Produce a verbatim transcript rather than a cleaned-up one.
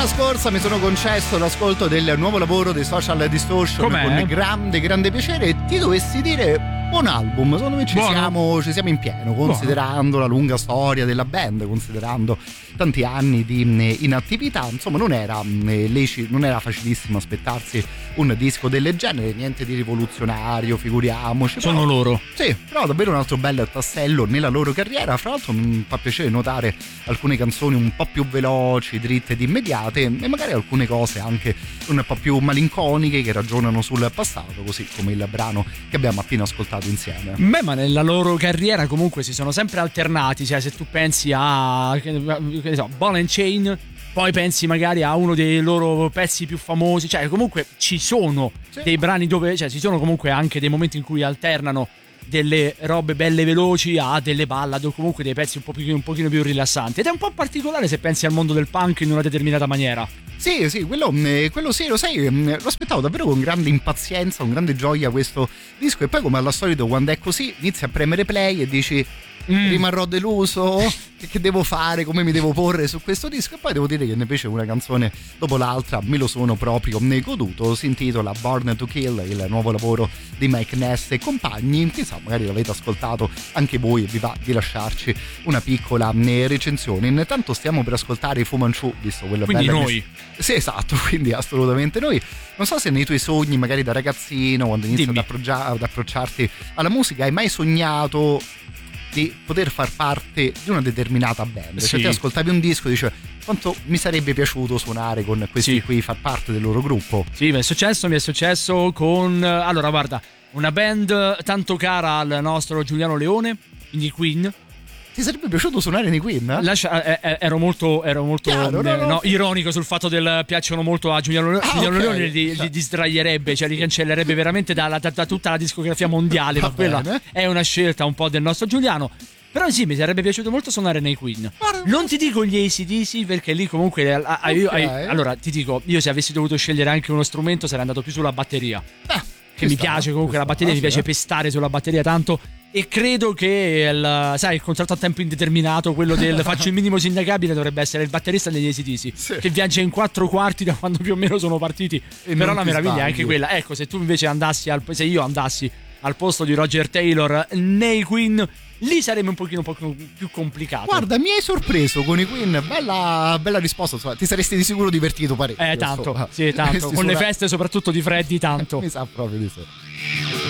scorsa mi sono concesso l'ascolto del nuovo lavoro dei Social Distortion. Com'è? Con grande grande piacere, e ti dovessi dire buon album, secondo me ci siamo, ci siamo in pieno, considerando Buono. la lunga storia della band, considerando tanti anni di inattività, insomma non era, non era facilissimo aspettarsi un disco del genere, niente di rivoluzionario, figuriamoci. Sono però, loro. Sì, però davvero un altro bel tassello nella loro carriera. Fra l'altro mi fa piacere notare alcune canzoni un po' più veloci, dritte ed immediate, e magari alcune cose anche un po' più malinconiche che ragionano sul passato, così come il brano che abbiamo appena ascoltato insieme. Beh, ma nella loro carriera comunque si sono sempre alternati, cioè se tu pensi a che ne so, Ball and Chain, poi pensi magari a uno dei loro pezzi più famosi, cioè comunque ci sono sì. dei brani dove, cioè ci sono comunque anche dei momenti in cui alternano delle robe belle veloci a delle ballad o comunque dei pezzi un po' più, un pochino più rilassanti, ed è un po' particolare se pensi al mondo del punk in una determinata maniera. Sì, sì, quello, quello sì, lo sai, lo aspettavo davvero con grande impazienza, con grande gioia questo disco, e poi come al solito quando è così inizi a premere play e dici mm. rimarrò deluso, che, che devo fare, come mi devo porre su questo disco, e poi devo dire che invece una canzone dopo l'altra me lo sono proprio goduto. Si intitola Born to Kill, il nuovo lavoro di Mike Ness e compagni, chissà magari l'avete ascoltato anche voi e vi va di lasciarci una piccola recensione. Intanto stiamo per ascoltare i Fu Manchu, visto quello quindi bello noi che... Sì, esatto, quindi assolutamente noi. Non so se nei tuoi sogni, magari da ragazzino, quando inizi ad, approccia- ad approcciarti alla musica, hai mai sognato di poter far parte di una determinata band? Sì. Cioè te ascoltavi un disco e dicevi quanto mi sarebbe piaciuto suonare con questi sì. qui, far parte del loro gruppo. Sì, mi è successo, mi è successo con, allora guarda, una band tanto cara al nostro Giuliano Leone, quindi Queen. Ti sarebbe piaciuto suonare nei Queen? Lascia, eh, eh, ero molto, ero molto Chiaro, eh, no, no. No, ironico sul fatto del piacciono molto a Giuliano, ah, Giuliano okay. Leone, li, li distraierebbe, cioè li cancellerebbe veramente da, da, da tutta la discografia mondiale, ma quella è una scelta un po' del nostro Giuliano. Però sì, mi sarebbe piaciuto molto suonare nei Queen. Non ti dico gli A C D C perché lì comunque ah, okay. io, io, allora ti dico, io se avessi dovuto scegliere anche uno strumento sarei andato più sulla batteria, eh, che mi sta, piace comunque la batteria, mi piace pestare sulla batteria tanto. E credo che il, sai, il contratto a tempo indeterminato, quello del faccio il minimo sindacabile, dovrebbe essere il batterista degli A C D C, sì. che viaggia in quattro quarti da quando più o meno sono partiti. E però la meraviglia sbagli. È anche quella. Ecco, se tu invece andassi al, se io andassi al posto di Roger Taylor nei Queen, lì sarebbe un pochino, un pochino più complicato. Guarda, mi hai sorpreso con i Queen. Bella, bella risposta, insomma, ti saresti di sicuro divertito parecchio. Eh tanto, so. sì tanto. Con le feste soprattutto di Freddy tanto. Mi sa proprio di sé.